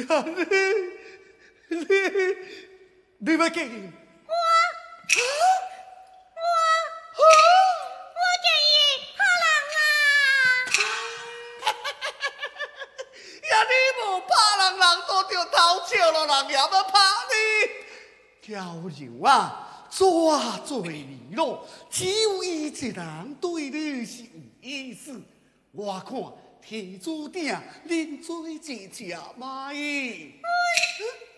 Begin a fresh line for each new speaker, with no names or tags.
你要给你？
我建议好
呀，你无拍人都着偷笑了，人也要拍你。娇柔啊，抓罪你咯，只有伊一人对你是有意思。我看天注定恁做一只蚂蚁。